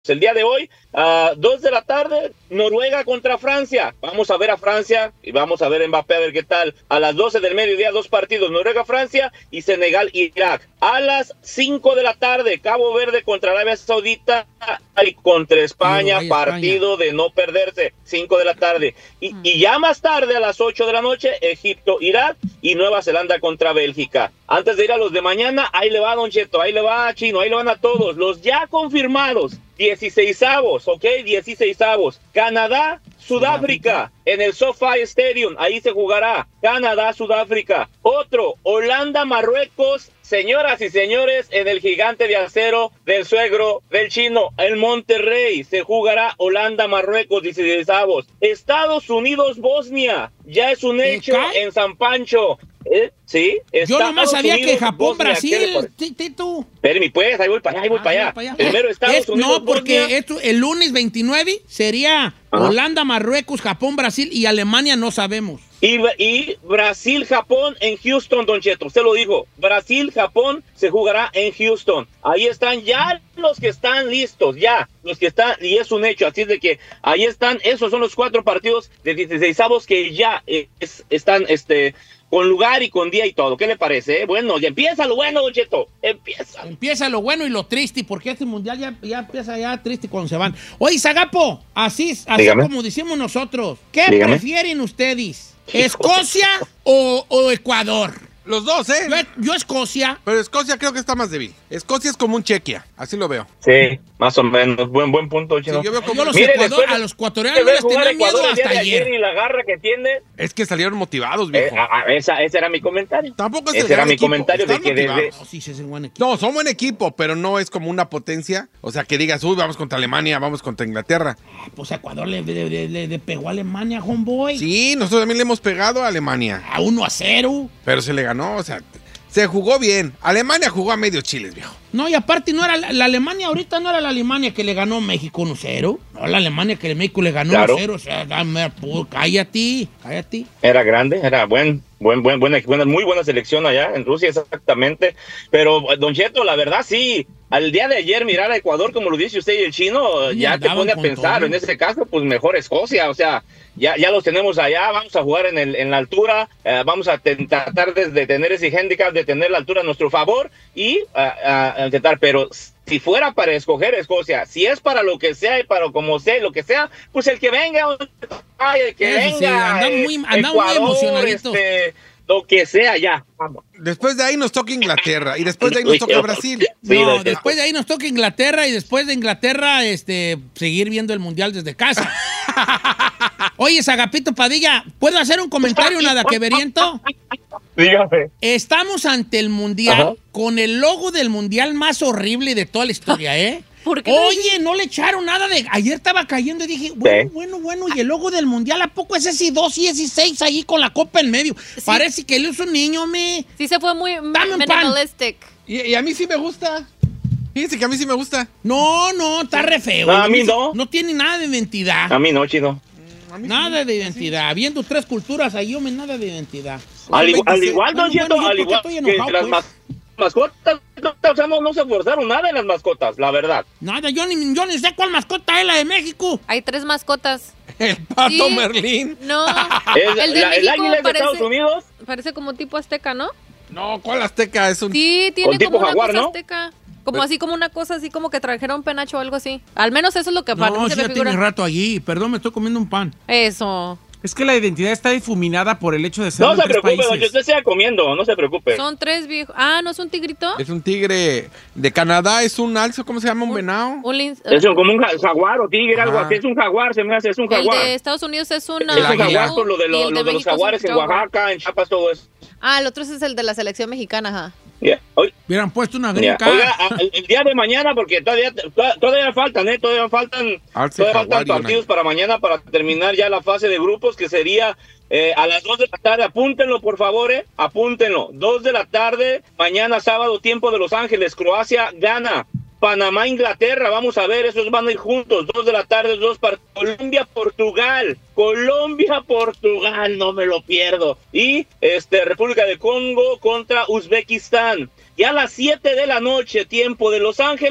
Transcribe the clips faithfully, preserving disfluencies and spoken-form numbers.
El día de hoy, a uh, dos de la tarde, Noruega contra Francia. Vamos a ver a Francia y vamos a ver a Mbappé a ver qué tal. A las doce del mediodía, dos partidos, Noruega-Francia y Senegal-Irak. A las cinco de la tarde, Cabo Verde contra Arabia Saudita y contra España, Uruguay, partido España. De no perderse, cinco de la tarde. Y, y ya más tarde, a las ocho de la noche, Egipto-Irak y Nueva Zelanda contra Bélgica. Antes de ir a los de mañana, ahí le va Don Cheto, ahí le va Chino, ahí le van a todos. Los ya confirmados. dieciseisavos, ¿ok? dieciseisavos. Canadá, Sudáfrica, en el SoFi Stadium, ahí se jugará. Canadá, Sudáfrica. Otro, Holanda, Marruecos. Señoras y señores, en el gigante de acero del suegro del Chino, en Monterrey, se jugará Holanda, Marruecos, dieciseisavos. Estados Unidos, Bosnia, ya es un hecho en San Pancho. ¿Eh? Sí, yo nomás sabía Unidos, que Japón, Bosnia, Brasil, Tito. Espérame, pues, ahí voy para allá, ahí voy ah, para, allá. para allá. Primero Estados es, Unidos, No, porque Bosnia. Esto, el lunes veintinueve sería Ajá. Holanda, Marruecos, Japón, Brasil y Alemania no sabemos. Y, y Brasil, Japón en Houston, Don Cheto, usted lo dijo. Brasil, Japón se jugará en Houston. Ahí están ya los que están listos, ya. Los que están, y es un hecho, así es de que ahí están, esos son los cuatro partidos de dieciseisavos que ya eh, es, están, este... con lugar y con día y todo. ¿Qué le parece? Eh? Bueno, ya empieza lo bueno, Don Cheto. Empieza. Empieza lo bueno y lo triste, porque este mundial ya, ya empieza ya triste cuando se van. Oye, Zagapo, así, así como decimos nosotros, ¿qué Dígame. prefieren ustedes? ¿Escocia o, o Ecuador? Los dos, ¿eh? Yo, yo Escocia. Pero Escocia creo que está más débil. Escocia es como un Chequia, así lo veo. Sí, más o menos. Buen buen punto, Chino. Sí, yo veo como yo los Mire, Ecuador, a los ecuatorianos les tenía miedo hasta ayer. ayer. Y la garra que tiene. Es que salieron motivados, viejo. Eh, a, a, esa, ese era mi comentario. Tampoco es Ese era mi equipo. comentario Están de que desde... No, sí, sí, es un buen equipo. No, son buen equipo, pero no es como una potencia. O sea, que digas, uy, vamos contra Alemania, vamos contra Inglaterra. Ah, pues Ecuador le, le, le, le, le pegó a Alemania, homeboy. Sí, nosotros también le hemos pegado a Alemania. A uno a cero. Pero se le ganó, o sea... Se jugó bien. Alemania jugó a medio chiles, viejo. No, y aparte no era la, la Alemania, ahorita no era la Alemania que le ganó México uno cero. No, la Alemania que México le ganó claro. uno cero. O sea, dame, pur, cállate, cállate. Era grande, era buen, buen, buen, buena, buena, muy buena selección allá en Rusia, exactamente. Pero, Don Cheto, la verdad sí, al día de ayer mirar a Ecuador, como lo dice usted y el Chino, ya te pone a pensar, todo. En ese caso, pues mejor Escocia, o sea... Ya, ya los tenemos allá, vamos a jugar en, el, en la altura, eh, vamos a tratar de, de tener ese handicap, de tener la altura a nuestro favor y uh, uh, intentar, pero si fuera para escoger Escocia, si es para lo que sea y para como sea, lo que sea, pues el que venga, ay, el que sí, venga, sí, andamos muy, andamos Ecuador, muy emocionaditos. Este, lo que sea, ya, vamos. Después de ahí nos toca Inglaterra y después de ahí nos toca Brasil. Sí, no, después de ahí nos toca Inglaterra y después de Inglaterra, este, seguir viendo el Mundial desde casa. Oye, Zagapito Padilla, ¿puedo hacer un comentario nada que veriento? Dígame. Estamos ante el Mundial Ajá. con el logo del Mundial más horrible de toda la historia, ¿eh? ¿Por qué? Oye, no le echaron nada de... Ayer estaba cayendo y dije, bueno, sí. bueno, bueno, y el logo del Mundial, ¿a poco es ese dos y ese seis ahí con la copa en medio? Sí. Parece que él es un niño, me... Sí, se fue muy minimalistic. Y, y a mí sí me gusta. Fíjense que a mí sí me gusta. No, no, está re feo. No, a mí no. No tiene nada de identidad. A mí no, Chino. Nada sí, de identidad. Sí. Viendo tres culturas ahí, hombre, nada de identidad. Al, igual, al igual, Don Cheto, bueno, al igual que enojado, las pues. mascotas, no, o sea, no, no se forzaron nada en las mascotas, la verdad. Nada, yo ni, yo ni sé cuál mascota es la de México. Hay tres mascotas. El pato sí. Merlín. No, el, el de la, México el águila es de parece, Estados Unidos. Parece como tipo azteca, ¿no? No, ¿cuál azteca? Es un... Sí, tiene tipo como jaguar, una cosa ¿no? azteca. Como así, como una cosa así, como que trajeron penacho o algo así. Al menos eso es lo que no, parece. No, sí, ya tiene rato allí. Perdón, me estoy comiendo un pan. Eso. Es que la identidad está difuminada por el hecho de ser no de se tres preocupe, países. Don, usted siga comiendo, no se preocupe. Son tres viejos. Ah, ¿no es un tigrito? Es un tigre de Canadá, es un alce, ¿cómo se llama? Un, un venado. Un lin... Es un, como un jaguar o tigre, algo así. Es un jaguar, se me hace, es un jaguar. El de Estados Unidos es una... Es un jaguar por lo de, lo, de, lo de los jaguares en Oaxaca, en Chiapas, todo eso. Ah, el otro es el de la selección mexicana, ajá. Yeah. Hoy, hubieran puesto una gringa. Yeah. Oiga, el, el día de mañana, porque todavía todavía faltan, ¿eh? Todavía faltan, todavía faltan partidos para mañana para terminar ya la fase de grupos, que sería eh, a las dos de la tarde. Apúntenlo, por favor, ¿eh? Apúntenlo. dos de la tarde, mañana sábado, tiempo de Los Ángeles. Croacia gana. Panamá, Inglaterra, vamos a ver, esos van a ir juntos, dos de la tarde, dos para Colombia, Portugal, Colombia, Portugal, no me lo pierdo, y este República de Congo contra Uzbekistán, y a las siete de la noche, tiempo de Los Ángeles,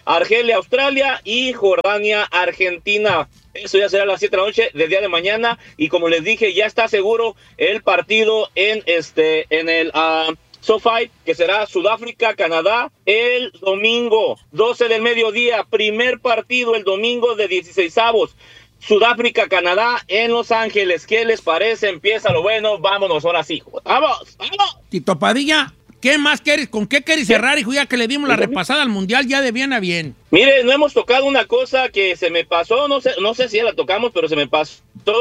Argelia, Australia y Jordania, Argentina. Eso ya será a las siete de la noche del día de mañana. Y como les dije, ya está seguro el partido en este, en el uh, SoFi, que será Sudáfrica, Canadá, el domingo, doce del mediodía. Primer partido el domingo de dieciseisavos. Sudáfrica, Canadá, en Los Ángeles. ¿Qué les parece? Empieza lo bueno. Vámonos, ahora sí. ¡Vamos! ¡Vamos! Tito Padilla, ¿qué más quieres? ¿Con qué quieres cerrar, hijo? Ya que le dimos la repasada al Mundial ya de bien a bien. Mire, no hemos tocado una cosa que se me pasó, no sé, no sé si ya la tocamos, pero se me pasó.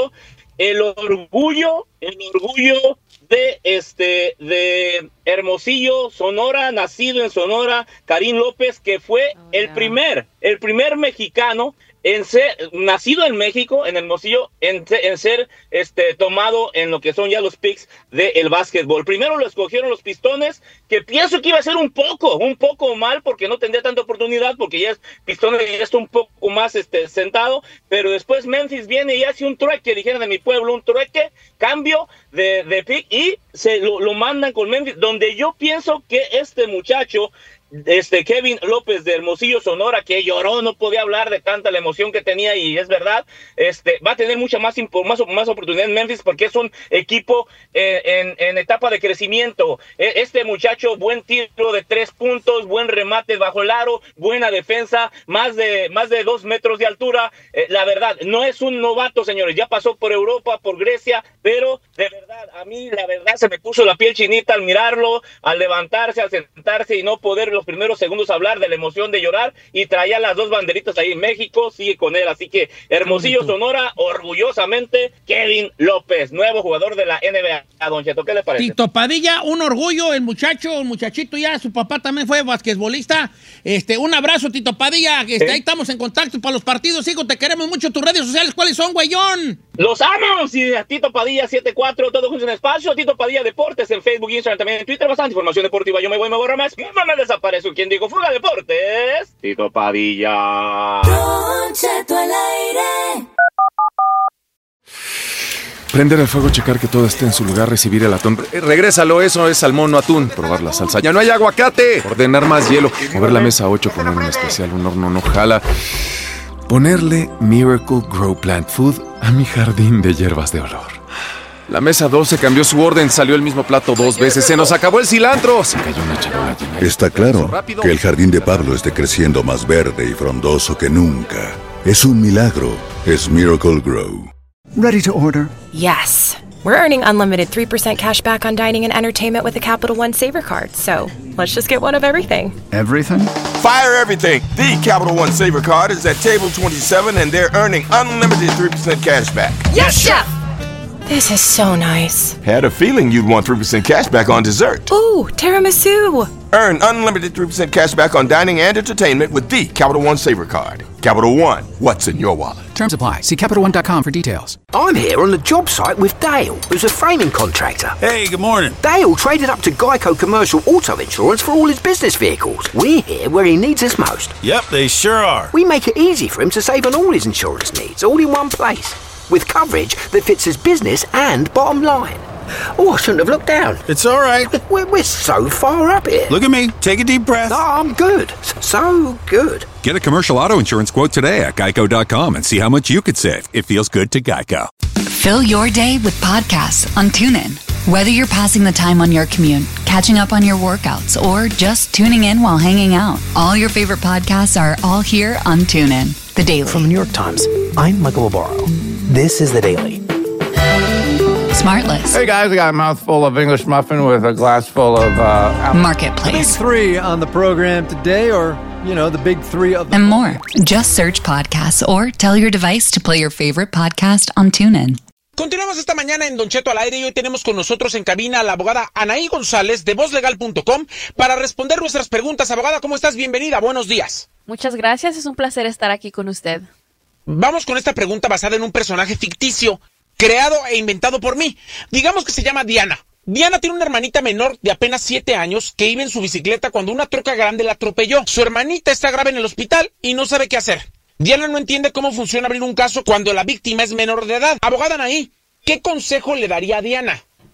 El orgullo, el orgullo de este, de Hermosillo, Sonora, nacido en Sonora, Karim López, que fue oh, el yeah. primer, el primer mexicano en ser, nacido en México, en Hermosillo, en, en ser este, tomado en lo que son ya los picks del básquetbol. Primero lo escogieron los Pistones, que pienso que iba a ser un poco, un poco mal, porque no tendría tanta oportunidad, porque ya es Pistones ya está un poco más este, sentado, pero después Memphis viene y hace un trueque, dijeron en mi pueblo, un trueque, cambio de, de pick, y se lo, lo mandan con Memphis, donde yo pienso que este muchacho, Este Kevin López de Hermosillo, Sonora, que lloró, no podía hablar de tanta la emoción que tenía, y es verdad, este va a tener mucha más más, más oportunidad en Memphis, porque es un equipo eh, en, en etapa de crecimiento. Este muchacho, buen tiro de tres puntos, buen remate bajo el aro, buena defensa, más de más de dos metros de altura. Eh, la verdad, no es un novato, señores, ya pasó por Europa, por Grecia, pero de verdad, a mí la verdad se me puso la piel chinita al mirarlo, al levantarse, al sentarse y no poder los primeros segundos hablar de la emoción de llorar, y traía las dos banderitas ahí en México, sigue con él, así que Hermosillo, Sonora, orgullosamente, Kevin López, nuevo jugador de la N B A. Don Cheto, ¿qué le parece? Tito Padilla, un orgullo, el muchacho, el muchachito ya, su papá también fue basquetbolista. Este, un abrazo, Tito Padilla, que ¿Eh? Ahí estamos en contacto para los partidos, hijo, te queremos mucho. Tus redes sociales, ¿cuáles son, güeyón? ¡Los amo! Sí, Tito Padilla setenta y cuatro, todo junto en espacio, Tito Padilla Deportes en Facebook, Instagram, también en Twitter, bastante información deportiva. Yo me voy, me borro más, no me desaparezco. ¿Quién dijo Fuga Deportes? Tito Padilla. Don Cheto al aire. Prender el fuego, checar que todo esté en su lugar, recibir el atún. Eh, regrésalo, eso es salmón, no atún. Probar la salsa. ¡Ya no hay aguacate! Ordenar más hielo. Mover la mesa ocho, poner un especial, un horno no jala. Ponerle Miracle Grow Plant Food a mi jardín de hierbas de olor. La mesa doce cambió su orden, salió el mismo plato dos veces, se nos acabó el cilantro. Se cayó una charola llena. Está claro que el jardín de Pablo esté creciendo más verde y frondoso que nunca. Es un milagro, es Miracle Grow. Ready to order? Yes. We're earning unlimited three percent cash back on dining and entertainment with the Capital One Saver Card, so let's just get one of everything. Everything? Fire everything! The Capital One Saver Card is at table twenty-seven, and they're earning unlimited three percent cash back. Yes, Chef! This is so nice. Had a feeling you'd want three percent cash back on dessert. Ooh, tiramisu! Earn unlimited three percent cash back on dining and entertainment with the Capital One Saver Card. Capital One, what's in your wallet? Terms apply. See Capital One dot com for details. I'm here on the job site with Dale, who's a framing contractor. Hey, good morning. Dale traded up to Geico Commercial Auto Insurance for all his business vehicles. We're here where he needs us most. Yep, they sure are. We make it easy for him to save on all his insurance needs, all in one place, with coverage that fits his business and bottom line. Oh, I shouldn't have looked down. It's all right. We're, we're so far up here. Look at me. Take a deep breath. Oh, I'm good. So good. Get a commercial auto insurance quote today at geico dot com and see how much you could save. It feels good to Geico. Fill your day with podcasts on TuneIn. Whether you're passing the time on your commute, catching up on your workouts, or just tuning in while hanging out, all your favorite podcasts are all here on TuneIn. The Daily. From the New York Times, I'm Michael Barbaro. This is The Daily. Smartless. Hey guys, I got a mouthful of English muffin with a glass full of uh, Marketplace. The big three on the program today, or, you know, the big three of the and more. Just search podcasts or tell your device to play your favorite podcast on TuneIn. Continuamos esta mañana en Don Cheto al aire y hoy tenemos con nosotros en cabina a la abogada Anaí González de voz legal punto com para responder nuestras preguntas. Abogada, ¿cómo estás? Bienvenida, buenos días. Muchas gracias, es un placer estar aquí con usted. Vamos con esta pregunta basada en un personaje ficticio, creado e inventado por mí. Digamos que se llama Diana. Diana tiene una hermanita menor de apenas siete años que iba en su bicicleta cuando una troca grande la atropelló. Su hermanita está grave en el hospital y no sabe qué hacer. Diana no entiende cómo funciona abrir un caso cuando la víctima es menor de edad. Abogada Anaí, ¿qué consejo le daría a Diana?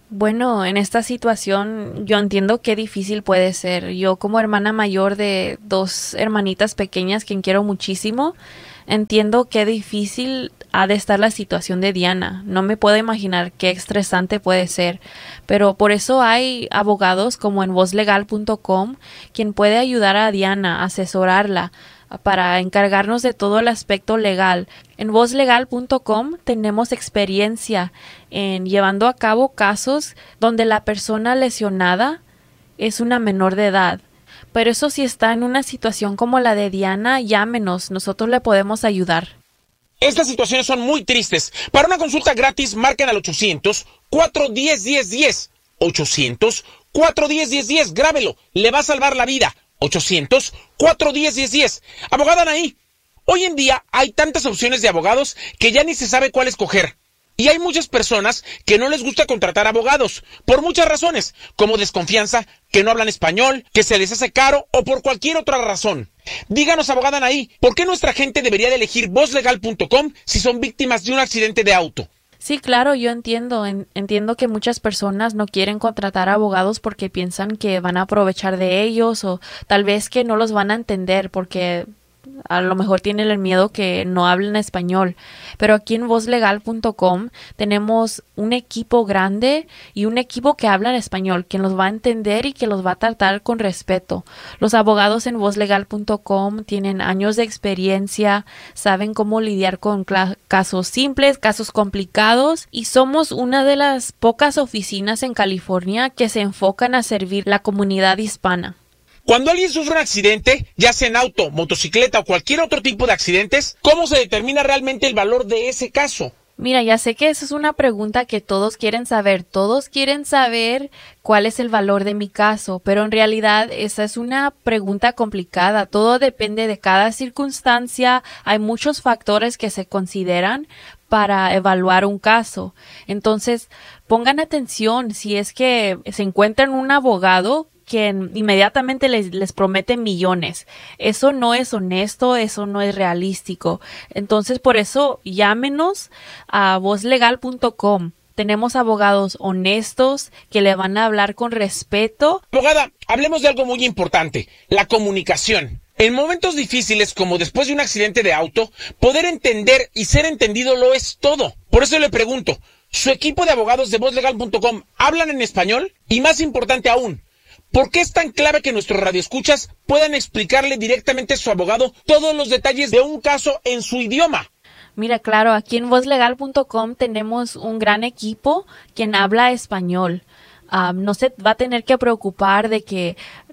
Bueno, en esta situación yo entiendo qué difícil puede ser. Yo como hermana mayor de dos hermanitas pequeñas, quien quiero muchísimo, entiendo qué difícil ha de estar la situación de Diana. No me puedo imaginar qué estresante puede ser. Pero por eso hay abogados como en voz legal punto com, quien puede ayudar a Diana, asesorarla, para encargarnos de todo el aspecto legal. En voz legal punto com tenemos experiencia en llevando a cabo casos donde la persona lesionada es una menor de edad. Pero eso si está en una situación como la de Diana, llámenos, nosotros le podemos ayudar. Estas situaciones son muy tristes. Para una consulta gratis, marquen al ochocientos, cuatro diez, diez diez. ochocientos, cuatro diez, diez diez. Grábelo, le va a salvar la vida. ochocientos, cuatro diez, diez diez. Abogada Anaí, hoy en día hay tantas opciones de abogados que ya ni se sabe cuál escoger. Y hay muchas personas que no les gusta contratar abogados, por muchas razones, como desconfianza, que no hablan español, que se les hace caro o por cualquier otra razón. Díganos, abogada Anaí, ¿por qué nuestra gente debería de elegir voz legal punto com si son víctimas de un accidente de auto? Sí, claro, yo entiendo, en, entiendo que muchas personas no quieren contratar abogados porque piensan que van a aprovechar de ellos o tal vez que no los van a entender porque a lo mejor tienen el miedo que no hablen español. Pero aquí en voz legal punto com tenemos un equipo grande y un equipo que habla en español, quien los va a entender y que los va a tratar con respeto. Los abogados en voz legal punto com tienen años de experiencia, saben cómo lidiar con casos simples, casos complicados, y somos una de las pocas oficinas en California que se enfocan a servir la comunidad hispana. Cuando alguien sufre un accidente, ya sea en auto, motocicleta o cualquier otro tipo de accidentes, ¿cómo se determina realmente el valor de ese caso? Mira, ya sé que esa es una pregunta que todos quieren saber. Todos quieren saber cuál es el valor de mi caso, pero en realidad esa es una pregunta complicada. Todo depende de cada circunstancia. Hay muchos factores que se consideran para evaluar un caso. Entonces, pongan atención si es que se encuentran un abogado que inmediatamente les, les promete millones. Eso no es honesto, eso no es realístico. Entonces, por eso, llámenos a voz legal punto com. Tenemos abogados honestos que le van a hablar con respeto. Abogada, hablemos de algo muy importante, la comunicación. En momentos difíciles, como después de un accidente de auto, poder entender y ser entendido lo es todo. Por eso le pregunto, ¿su equipo de abogados de voz legal punto com hablan en español? Y más importante aún, ¿por qué es tan clave que nuestros radioescuchas puedan explicarle directamente a su abogado todos los detalles de un caso en su idioma? Mira, claro, aquí en voz legal punto com tenemos un gran equipo quien habla español. Um, no se va a tener que preocupar de que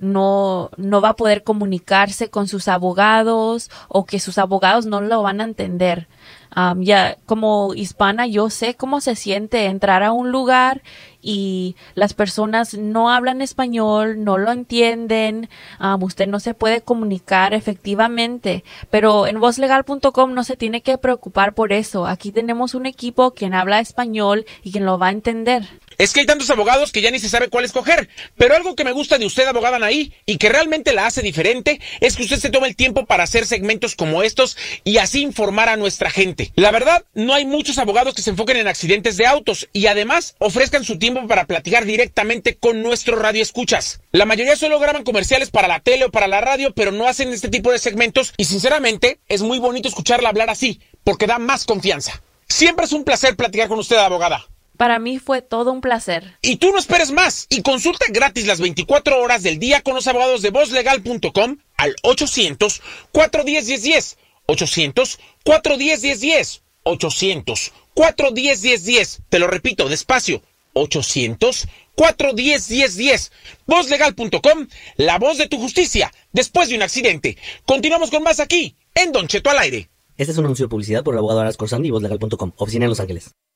no, no va a poder comunicarse con sus abogados o que sus abogados no lo van a entender. Um, ya como hispana yo sé cómo se siente entrar a un lugar y las personas no hablan español, no lo entienden, um, usted no se puede comunicar efectivamente, pero en voz legal punto com no se tiene que preocupar por eso. Aquí tenemos un equipo quien habla español y quien lo va a entender. Es que hay tantos abogados que ya ni se sabe cuál escoger, pero algo que me gusta de usted, abogada Anaí, y que realmente la hace diferente, es que usted se toma el tiempo para hacer segmentos como estos y así informar a nuestra gente. La verdad, no hay muchos abogados que se enfoquen en accidentes de autos y además ofrezcan su tiempo para platicar directamente con nuestros radioescuchas. La mayoría solo graban comerciales para la tele o para la radio, pero no hacen este tipo de segmentos y sinceramente es muy bonito escucharla hablar así, porque da más confianza. Siempre es un placer platicar con usted, abogada. Para mí fue todo un placer. Y tú no esperes más y consulta gratis las veinticuatro horas del día con los abogados de voz legal punto com al ochocientos, cuatro diez, diez diez. ochocientos, cuatro diez, diez diez. ochocientos, cuatro diez, diez diez. Te lo repito, despacio. ochocientos, cuatro diez, diez diez. voz legal punto com, la voz de tu justicia después de un accidente. Continuamos con más aquí, en Don Cheto al aire. Este es un anuncio de publicidad por el abogado Aras Corsandi y voz legal punto com, oficina en Los Ángeles.